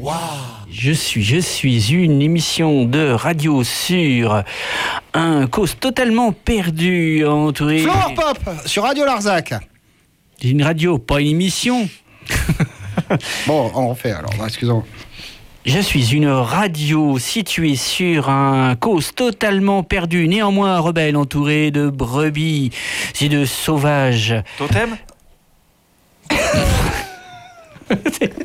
Je suis une émission de radio sur un cause totalement perdu, entouré... Flower Pop sur Radio Larzac. Une radio, pas une émission. Bon, on refait alors, excusez-moi. Je suis une radio située sur un cause totalement perdu, néanmoins rebelle, entouré de brebis et de sauvages. Totem.